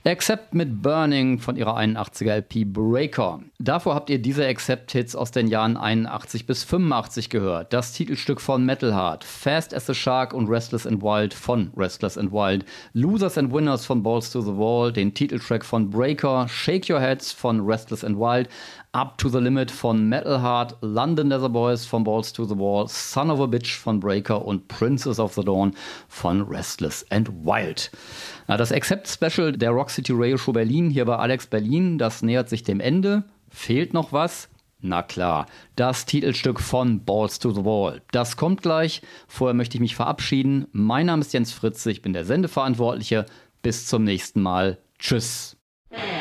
Accept mit Burning von ihrer 81er LP Breaker. Davor habt ihr diese Accept-Hits aus den Jahren 81 bis 85 gehört. Das Titelstück von Metal Heart, Fast as a Shark und Restless and Wild von Restless and Wild, Losers and Winners von Balls to the Wall, den Titeltrack von Breaker, Shake Your Heads von Restless and Wild, Up to the Limit von Metal Heart, London Leather Boys von Balls to the Wall, Son of a Bitch von Breaker und Princess of the Dawn von Restless and Wild. Das Accept-Special der Rock City Radio Show Berlin hier bei Alex Berlin, das nähert sich dem Ende. Fehlt noch was? Na klar, das Titelstück von Balls to the Wall. Das kommt gleich. Vorher möchte ich mich verabschieden. Mein Name ist Jens Fritze, ich bin der Sendeverantwortliche. Bis zum nächsten Mal. Tschüss.